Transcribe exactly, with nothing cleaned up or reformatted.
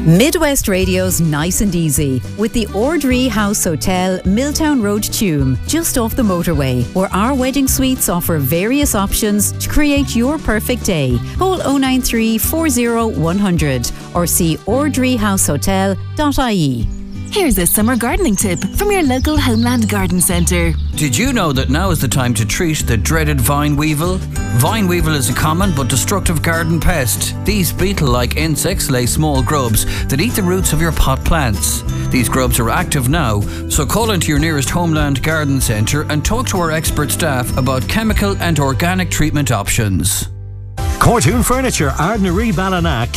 Midwest Radio's Nice and Easy with the Ordree House Hotel, Milltown Road, Tuam, just off the motorway, where our wedding suites offer various options to create your perfect day. Call oh nine three, four oh, one hundred or see ordree house hotel dot I E. Here's a summer gardening tip from your local Homeland Garden Centre. Did you know that now is the time to treat the dreaded vine weevil? Vine weevil is a common but destructive garden pest. These beetle-like insects lay small grubs that eat the roots of your pot plants. These grubs are active now, so call into your nearest Homeland Garden Centre and talk to our expert staff about chemical and organic treatment options. Cortoon Furniture, Ardnaree, Ballina,